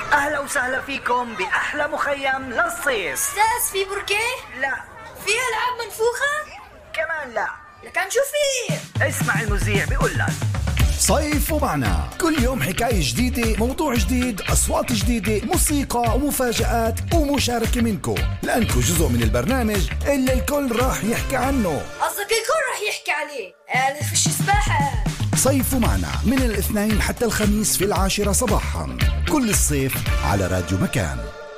أهلا وسهلا فيكم بأحلى مخيم للصيف. أستاذ في بركة؟ لا. في ألعاب منفوخة؟ كمان لا. لكن شو في؟ اسمع المذيع بيقول لك صيف ومعنا، كل يوم حكاية جديدة، موضوع جديد، أصوات جديدة، موسيقى ومفاجآت ومشاركة منكم، لأنكم جزء من البرنامج اللي الكل راح يحكي عنه. قصدك الكل راح يحكي عليه؟ فيش سباحة. صيف ومعنا من الاثنين حتى الخميس في 10 صباحا كل الصيف على راديو مكان.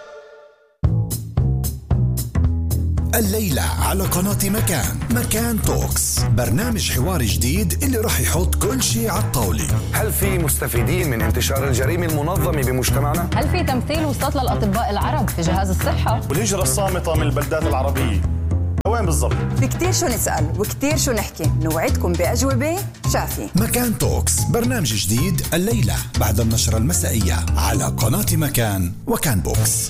الليلة على قناة مكان توكس، برنامج حواري جديد اللي راح يحط كل شيء على الطاولة. هل في مستفيدين من انتشار الجريمة المنظمة بمجتمعنا؟ هل في تمثيل وسط للأطباء العرب في جهاز الصحة؟ والهجرة الصامتة من البلدات العربية وين بالضبط؟ في كتير شو نسأل وكتير شو نحكي، نوعدكم بأجوبة شافية. مكان توكس، برنامج جديد الليلة بعد النشرة المسائية على قناة مكان وكان بوكس.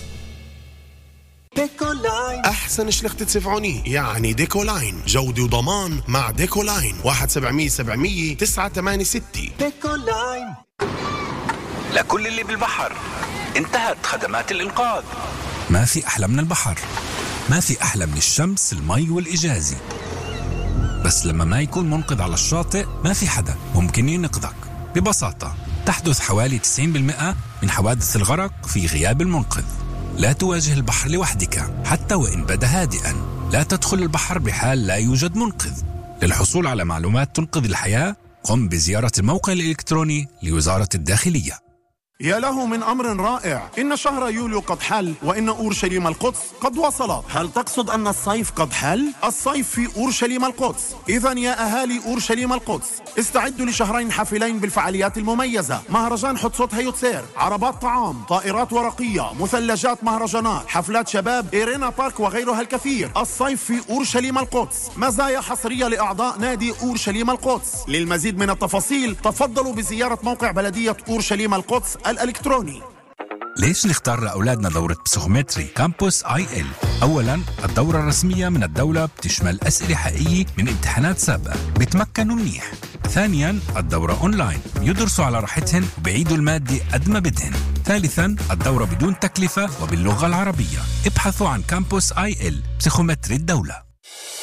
ديكولاين أحسن شلخت تسفعوني، يعني ديكولاين جودة وضمان مع ديكولاين 1-700-700-986. ديكولاين لكل اللي بالبحر انتهت خدمات الإنقاذ. ما في أحلى من البحر، ما في أحلى من الشمس، المي والإجازة. بس لما ما يكون منقذ على الشاطئ ما في حدا ممكن ينقذك. ببساطة تحدث حوالي 90% من حوادث الغرق في غياب المنقذ. لا تواجه البحر لوحدك حتى وإن بدا هادئا. لا تدخل البحر بحال لا يوجد منقذ. للحصول على معلومات تنقذ الحياة قم بزيارة الموقع الإلكتروني لوزارة الداخلية. يا له من أمر رائع، إن شهر يوليو قد حل وإن أورشليم القدس قد وصلت. هل تقصد أن الصيف قد حل؟ الصيف في أورشليم القدس. إذن يا أهالي أورشليم القدس استعدوا لشهرين حافلين بالفعاليات المميزة: مهرجان حتسوت هيوتسير، عربات طعام، طائرات ورقية، مثلجات مهرجانات، حفلات شباب، إيرينا بارك وغيرها الكثير. الصيف في أورشليم القدس، مزايا حصرية لأعضاء نادي أورشليم القدس. للمزيد من التفاصيل تفضلوا بزيارة موقع بلدية أورشليم القدس الإلكتروني. ليش نختار لأولادنا دورة بسيخومتري كامبوس IL؟ أولاً الدورة الرسمية من الدولة بتشمل أسئلة حقيقية من امتحانات سابقة بتمكنوا منيح. ثانياً الدورة أونلاين، يدرسوا على راحتهن وبيعيدوا المادة قد ما بدهن. ثالثاً الدورة بدون تكلفة وباللغة العربية. ابحثوا عن كامبوس IL بسيخومتري الدولة.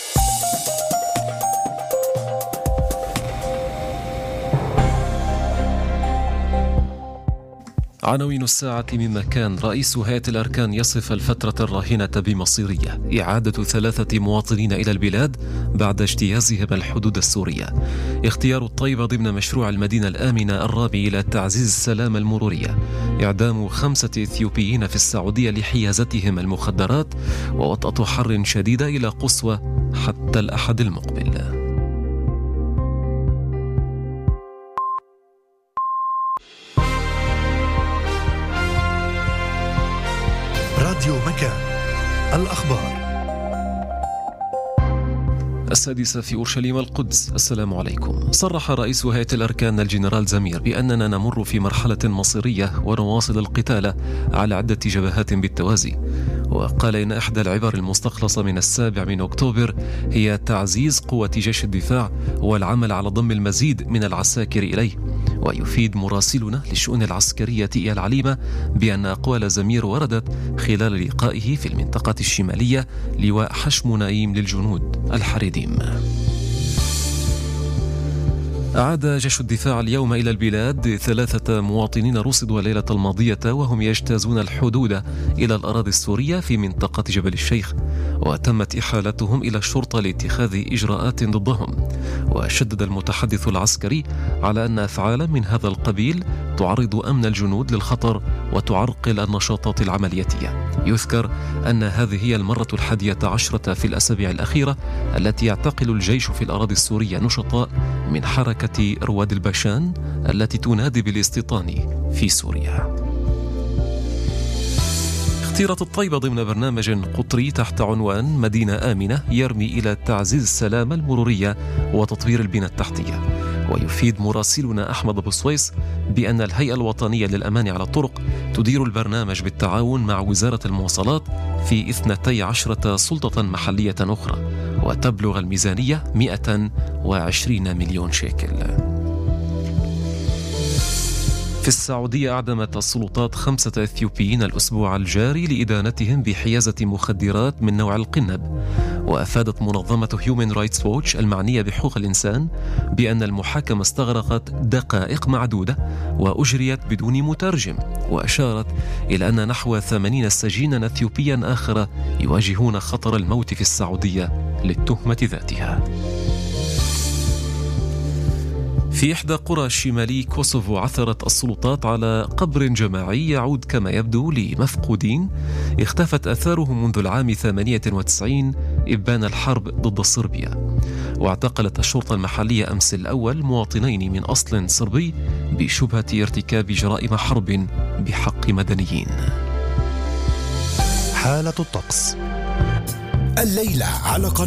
عناوين الساعة من مكان. رئيس هيئة الأركان يصف الفترة الراهنة بمصيرية. إعادة 3 مواطنين إلى البلاد بعد اجتيازهم الحدود السورية. اختيار الطيبة ضمن مشروع المدينة الآمنة الرامي إلى تعزيز السلامة المرورية. إعدام 5 إثيوبيين في السعودية لحيازتهم المخدرات. ووطأة حر شديدة إلى قصوى حتى الأحد المقبل. راديو مكان، الأخبار 6 في أورشليم القدس. السلام عليكم. صرح رئيس هيئة الأركان الجنرال زمير بأننا نمر في مرحلة مصيرية ونواصل القتال على عدة جبهات بالتوازي. وقال إن إحدى العبر المستخلصة من 7 أكتوبر هي تعزيز قوة جيش الدفاع والعمل على ضم المزيد من العساكر إليه. ويفيد مراسلنا للشؤون العسكرية العليمة بأن أقوال زمير وردت خلال لقائه في المنطقة الشمالية لواء حشم نايم للجنود الحريديم. أعاد جيش الدفاع اليوم إلى البلاد 3 مواطنين رصدوا الليلة الماضية وهم يجتازون الحدود إلى الأراضي السورية في منطقة جبل الشيخ، وتمت إحالتهم إلى الشرطة لاتخاذ إجراءات ضدهم. وشدد المتحدث العسكري على أن أفعالا من هذا القبيل تعرض أمن الجنود للخطر وتعرقل النشاطات العملياتية. يذكر أن هذه هي المرة 11 في الأسابيع الأخيرة التي يعتقل الجيش في الأراضي السورية نشطاء من حركة رواد الباشان التي تنادي بالاستيطان في سوريا. اختيرت الطيبة ضمن برنامج قطري تحت عنوان مدينة آمنة يرمي إلى تعزيز السلامة المرورية وتطوير البنى التحتية. ويفيد مراسلنا أحمد أبو سويس بأن الهيئة الوطنية للأمان على الطرق تدير البرنامج بالتعاون مع وزارة المواصلات في 12 سلطة محلية أخرى، وتبلغ الميزانية 120 مليون شيكل. في السعودية أعدمت السلطات 5 إثيوبيين الأسبوع الجاري لإدانتهم بحيازة مخدرات من نوع القنب. وأفادت منظمة هيومن رايتس ووتش المعنية بحقوق الإنسان بأن المحاكمة استغرقت دقائق معدودة وأجريت بدون مترجم، وأشارت إلى أن نحو 80 سجينا أثيوبيا آخر يواجهون خطر الموت في السعودية للتهمة ذاتها. في إحدى قرى شمالي كوسوفو عثرت السلطات على قبر جماعي يعود كما يبدو لمفقودين اختفت آثاره منذ العام 98 إبان الحرب ضد صربيا. واعتقلت الشرطة المحلية أمس الأول مواطنين من أصل صربي بشبهة ارتكاب جرائم حرب بحق مدنيين. حالة الطقس الليلة على قناة